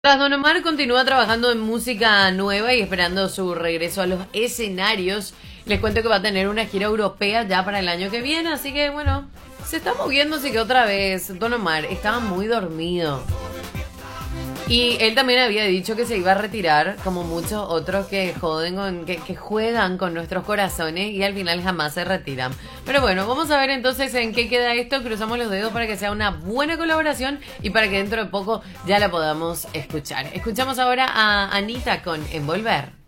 Tras Don Omar continúa trabajando en música nueva y esperando su regreso a los escenarios. Les cuento que va a tener una gira europea ya para el año que viene, así que bueno, se está moviendo, así que otra vez Don Omar estaba muy dormido. Y él también había dicho que se iba a retirar, como muchos otros que joden que juegan con nuestros corazones y al final jamás se retiran. Pero bueno, vamos a ver entonces en qué queda esto. Cruzamos los dedos para que sea una buena colaboración y para que dentro de poco ya la podamos escuchar. Escuchamos ahora a Anita con Envolver.